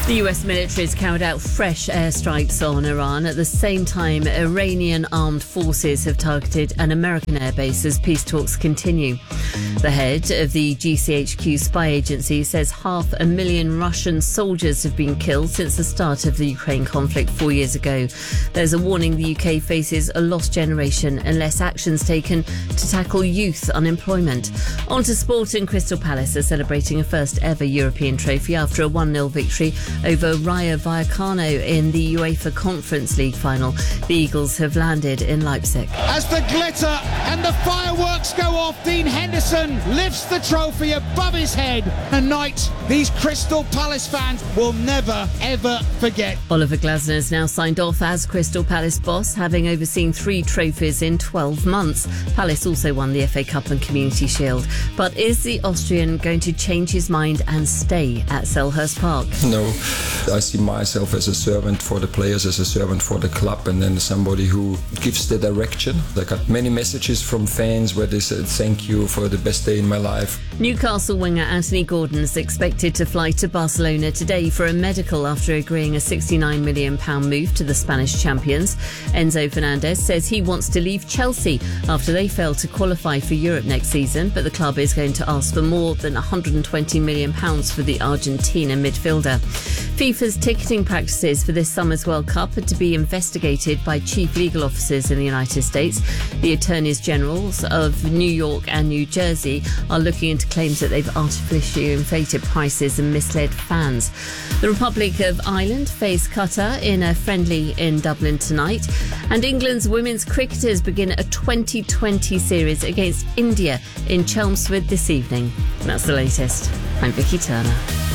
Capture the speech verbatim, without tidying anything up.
The U S military has carried out fresh airstrikes on Iran. At the same time, Iranian armed forces have targeted an American airbase as peace talks continue. The head of the G C H Q spy agency says half a million Russian soldiers have been killed since the start of the Ukraine conflict four years ago. There's a warning the U K faces a lost generation unless action's taken to tackle youth unemployment. On to sport, and Crystal Palace are celebrating a first ever European trophy after a one nil victory over Rayo Vallecano in the UEFA Conference League final. The Eagles have landed in Leipzig. As the glitter and the fireworks go off, Dean Henderson lifts the trophy above his head. A night these Crystal Palace fans will never, ever forget. Oliver Glasner has now signed off as Crystal Palace boss, having overseen three trophies in twelve months. Palace also won the F A Cup and Community Shield. But is the Austrian going to change his mind and stay at Selhurst Park? No, I see myself as a servant for the players, as a servant for the club, and then somebody who gives the direction. I got many messages from fans where they said thank you for the best day in my life. Newcastle winger Anthony Gordon is expected to fly to Barcelona today for a medical after agreeing a sixty-nine million pounds move to the Spanish champions. Enzo Fernandez says he wants to leave Chelsea after they failed to qualify for Europe next season, but the club is going to ask for more than one hundred twenty million pounds for the Argentina midfielder. FIFA's ticketing practices for this summer's World Cup are to be investigated by chief legal officers in the United States. The attorneys generals of New York and New Jersey are looking into claims that they've artificially inflated prices and misled fans. The Republic of Ireland face Qatar in a friendly in Dublin tonight, and England's women's cricketers begin a twenty twenty series against India in Chelmsford this evening. And that's the latest. I'm Vicky Turner.